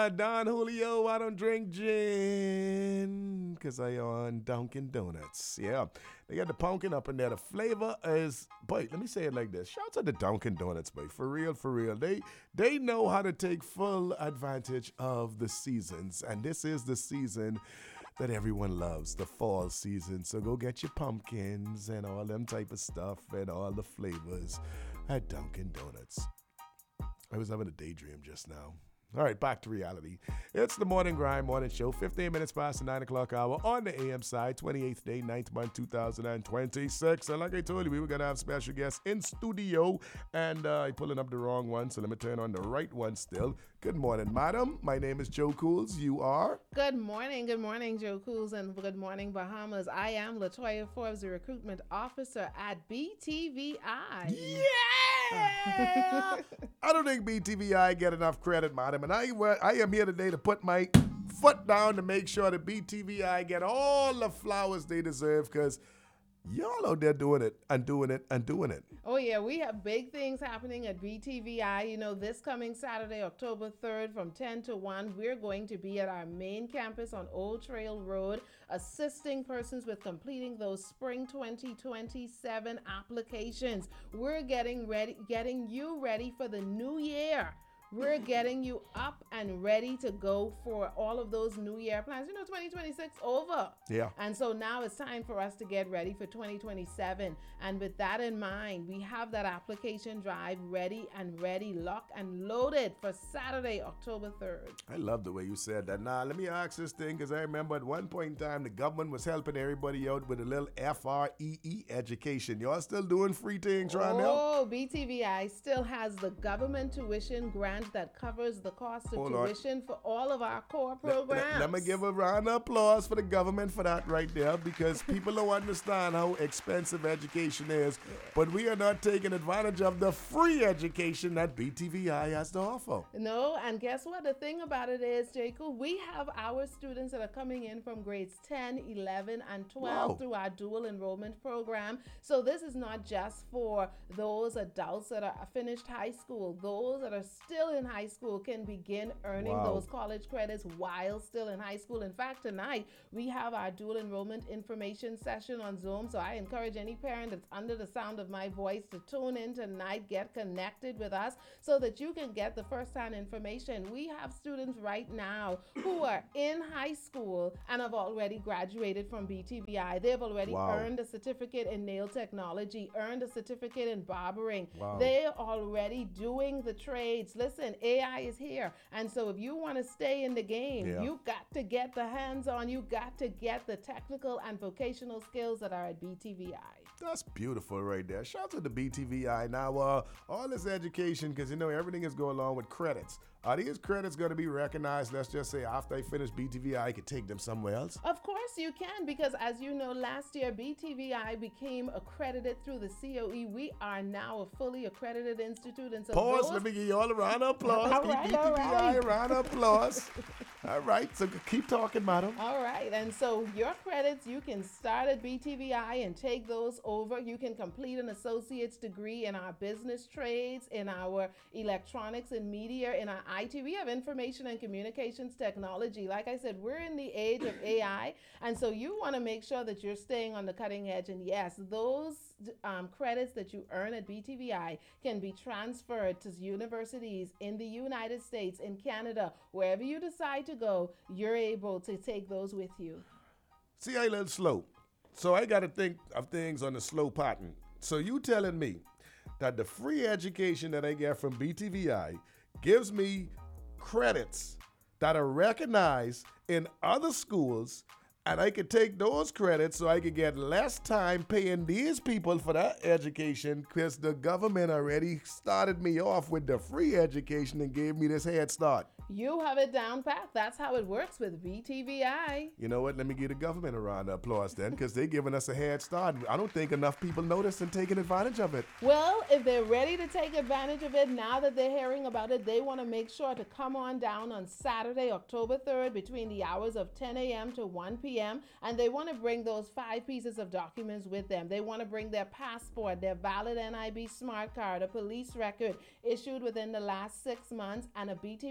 Don Julio, I don't drink gin because I on Dunkin' Donuts. Yeah, they got the pumpkin up in there. The flavor is, boy, let me say it like this. Shout out to Dunkin' Donuts, boy. For real, for real. They know how to take full advantage of the seasons. And this is the season that everyone loves, the fall season. So go get your pumpkins and all them type of stuff and all the flavors at Dunkin' Donuts. I was having a daydream just now. All right, back to reality. It's the Morning Grind Morning Show, 15 minutes past the 9 o'clock hour on the AM side, 28th day, 9th month, 2026. And like I told you, we were going to have special guests in studio, and I'm pulling up the wrong one, so let me turn on the right one still. Good morning, madam. My name is Joe Cools. You are? Good morning, Joe Cools, and good morning, Bahamas. I am Latoya Forbes, the recruitment officer at BTVI. Yeah! I don't think BTVI get enough credit, madam, and I am here today to put my foot down to make sure that BTVI get all the flowers they deserve, because y'all out there doing it and doing it and doing it. Oh, yeah, we have big things happening at BTVI. You know, this coming Saturday, October 3rd from 10 to 1, we're going to be at our main campus on Old Trail Road, assisting persons with completing those spring 2027 applications. We're getting you ready for the new year. We're getting you up and ready to go for all of those New Year plans. You know, 2026 over. Yeah. And so now it's time for us to get ready for 2027. And with that in mind, we have that application drive ready, locked and loaded for Saturday, October 3rd. I love the way you said that. Now, let me ask this thing, because I remember at one point in time, the government was helping everybody out with a little FREE education. Y'all still doing free things right now? Oh, BTVI still has the government tuition grant that covers the cost of tuition for all of our core programs. Let me give a round of applause for the government for that right there, because people don't understand how expensive education is, but we are not taking advantage of the free education that BTVI has to offer. No, and guess what? The thing about it is, Jacob, we have our students that are coming in from grades 10, 11, and 12 through our dual enrollment program. So this is not just for those adults that are finished high school. Those that are still in high school can begin earning those college credits while still in high school. In fact, tonight we have our dual enrollment information session on Zoom. So I encourage any parent that's under the sound of my voice to tune in tonight, get connected with us so that you can get the first-hand information. We have students right now who are in high school and have already graduated from BTVI. They've already earned a certificate in nail technology, earned a certificate in barbering. They're already doing the trades. Listen, AI is here. And so if you want to stay in the game, you got to get the hands-on, you got to get the technical and vocational skills that are at BTVI. That's beautiful right there. Shout out to the BTVI. Now, all this education, because, you know, everything is going along with credits. Are these credits going to be recognized, let's just say, after I finish BTVI, I could take them somewhere else? Of course you can, because as you know, last year, BTVI became accredited through the COE. We are now a fully accredited institute. And so pause. Let me give you all a round of applause. BTVI, a round of applause. All right, so keep talking, madam. All right, and so your credits, you can start at BTVI and take those over. You can complete an associate's degree in our business trades, in our electronics and media, in our IT. We have information and communications technology. Like I said, we're in the age of AI, and so you want to make sure that you're staying on the cutting edge. And yes, those credits that you earn at BTVI can be transferred to universities in the United States, in Canada, wherever you decide to go, you're able to take those with you. See, I a little slow. So I got to think of things on the slow pattern. So you telling me that the free education that I get from BTVI gives me credits that are recognized in other schools, and I could take those credits so I could get less time paying these people for that education, because the government already started me off with the free education and gave me this head start. You have it down pat. That's how it works with BTVI. You know what? Let me give the government a round of applause then, because they're giving us a head start. I don't think enough people notice and taking advantage of it. Well, if they're ready to take advantage of it, now that they're hearing about it, they want to make sure to come on down on Saturday, October 3rd, between the hours of 10 a.m. to 1 p.m., and they want to bring those 5 pieces of documents with them. They want to bring their passport, their valid NIB smart card, a police record issued within the last 6 months, and a BTVI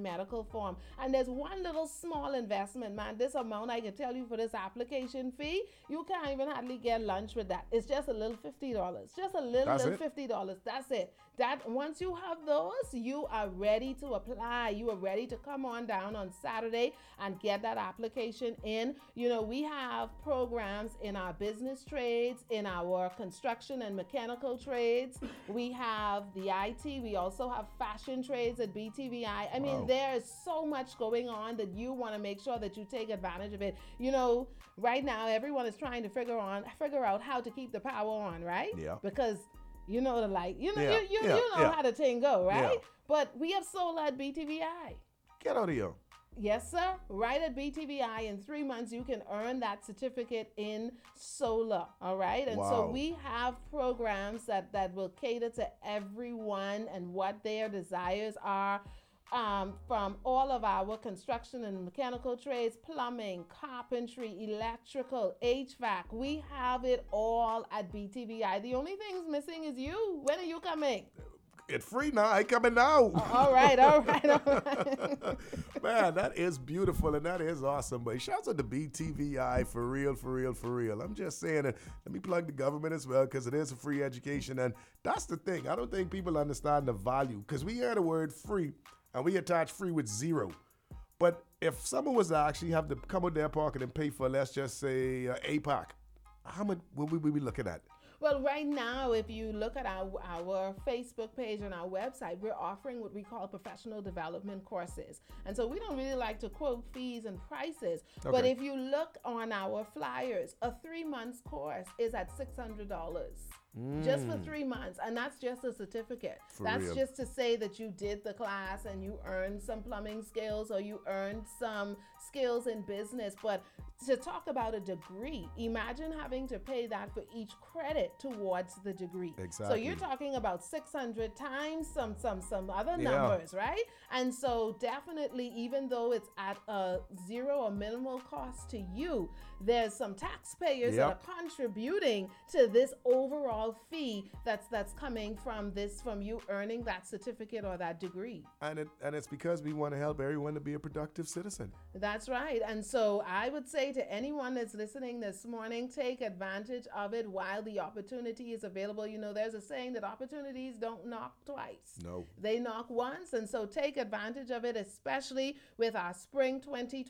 medical form. And there's one little small investment, man. This amount I can tell you for this application fee, you can't even hardly get lunch with that. It's just a little $50. Just a little $50. That's it. That once you have those, you are ready to apply. You are ready to come on down on Saturday and get that application in. You know, we have programs in our business trades, in our construction and mechanical trades. We have the IT. We also have fashion trades at BTVI. I mean, there is so much going on that you want to make sure that you take advantage of it. You know, right now everyone is trying to figure out how to keep the power on, right? Yeah. Because you know the light. You know how the thing go, right? Yeah. But we have solar at BTVI. Get out of here. Yes, sir. Right at BTVI, in 3 months, you can earn that certificate in solar. All right. And so we have programs that will cater to everyone and what their desires are. From all of our construction and mechanical trades, plumbing, carpentry, electrical, HVAC. We have it all at BTVI. The only thing's missing is you. When are you coming? It's free now. I coming now. All right. Man, that is beautiful and that is awesome. But shouts out to BTVI for real. I'm just saying it. Let me plug the government as well because it is a free education. And that's the thing. I don't think people understand the value because we hear the word free and we attach free with zero. But if someone was to actually have to come out their pocket and pay for, let's just say, APAC, how much would we be looking at? Well, right now, if you look at our Facebook page and our website, we're offering what we call professional development courses. And so we don't really like to quote fees and prices. Okay. But if you look on our flyers, a 3-month course is at $600. Just for 3 months. And that's just a certificate. That's just to say that you did the class and you earned some plumbing skills or you earned some skills in business. But to talk about a degree, imagine having to pay that for each credit towards the degree. Exactly. So you're talking about 600 times some other numbers, right? And so definitely, even though it's at a zero or minimal cost to you, there's some taxpayers that are contributing to this overall fee that's coming from you earning that certificate or that degree. And it's because we want to help everyone to be a productive citizen. That's right. And so I would say to anyone that's listening this morning, take advantage of it while the opportunity is available. You know, there's a saying that opportunities don't knock twice. No. They knock once. And so take advantage of it, especially with our Spring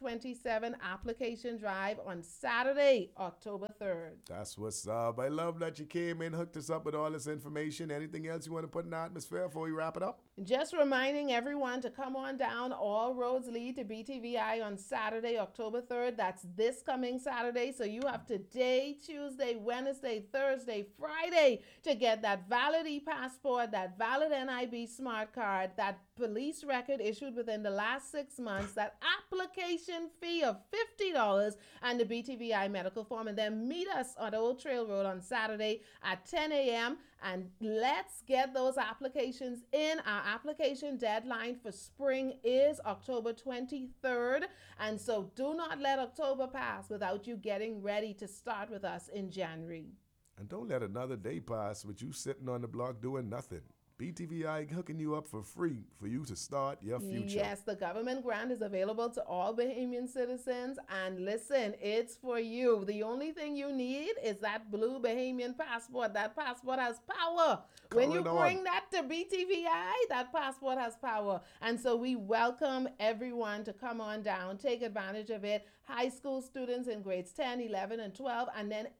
2027 application drive on Saturday, October 3rd. That's what's up. I love that you came in, hooked us up with all this information. Anything else you want to put in the atmosphere before we wrap it up? Just reminding everyone to come on down. All roads lead to BTVI on Saturday, October 3rd. That's this coming Saturday. So you have today, Tuesday, Wednesday, Thursday, Friday to get that valid e-passport, that valid NIB smart card, that police record issued within the last 6 months, that application fee of $50, and the BTVI medical form. And then meet us on Old Trail Road on Saturday at 10 a.m. And let's get those applications in. Our application deadline for spring is October 23rd. And so do not let October pass without you getting ready to start with us in January. And don't let another day pass with you sitting on the block doing nothing. BTVI hooking you up for free for you to start your future. Yes, the government grant is available to all Bahamian citizens. And listen, it's for you. The only thing you need is that blue Bahamian passport. That passport has power. When you bring that to BTVI, that passport has power. And so we welcome everyone to come on down, take advantage of it. High school students in grades 10, 11, and 12, and then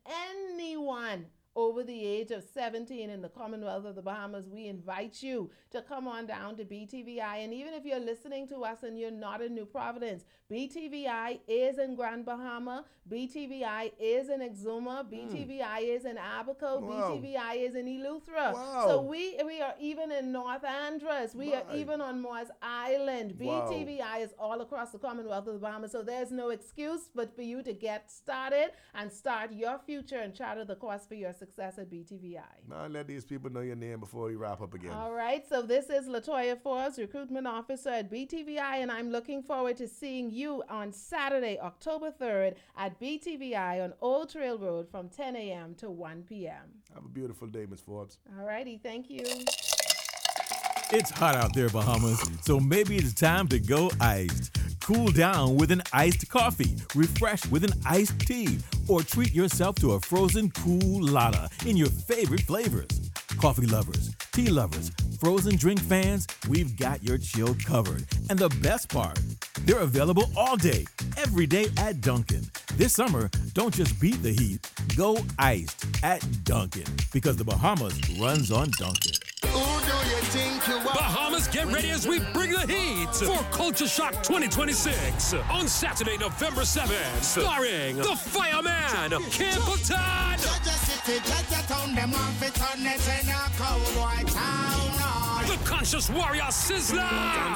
anyone over the age of 17 in the Commonwealth of the Bahamas, we invite you to come on down to BTVI. And even if you're listening to us and you're not in New Providence, BTVI is in Grand Bahama, BTVI is in Exuma, BTVI is in Abaco, BTVI is in Eleuthera. So we are even in North Andros. We are even on Moores Island. BTVI is all across the Commonwealth of the Bahamas. So there's no excuse but for you to get started and start your future and charter the course for your success at BTVI. Now let these people know your name before we wrap up again. All right. So this is Latoya Forbes, Recruitment Officer at BTVI, and I'm looking forward to seeing you on Saturday, October 3rd at BTVI on Old Trail Road from 10 a.m. to 1 p.m. Have a beautiful day, Ms. Forbes. All righty. Thank you. It's hot out there, Bahamas, so maybe it's time to go iced. Cool down with an iced coffee, refresh with an iced tea, or treat yourself to a frozen coolada in your favorite flavors. Coffee lovers, tea lovers, frozen drink fans, we've got your chill covered. And the best part, they're available all day, every day at Dunkin'. This summer, don't just beat the heat, go iced at Dunkin', because the Bahamas runs on Dunkin'. Bahamas, get ready as we bring the heat for Culture Shock 2026 on Saturday, November 7th, starring the Fireman, Campbellton, the Conscious Warrior Sizzler,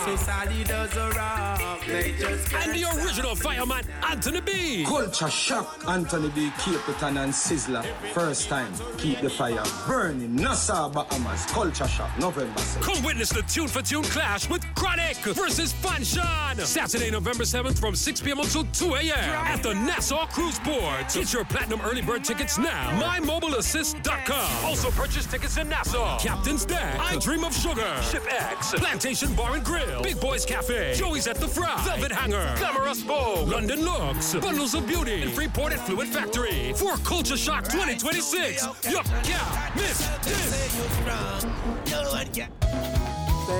and the original Fireman, Anthony B. Culture Shock, Anthony B, Campbellton and Sizzler. First time, keep the fire burning. Nassau, Bahamas, Culture Shock, November 6th. Come witness the Tune for Tune clash with Chronic versus Fanshan. Saturday, November 7th from 6 p.m. until 2 a.m. at the Nassau Cruise Port. Get your platinum early bird tickets now. MyMobileAssist.com. Also purchase tickets in Nassau. Captain's Deck, I Dream of Sugar, Ship X, Plantation Bar and Grill, Big Boys Cafe, Joey's at the Fry, Velvet Hanger, Glamorous Bow, London Looks, Bundles of Beauty, and Freeport at Fluid Factory. For Culture Shock 2026, you can't miss this.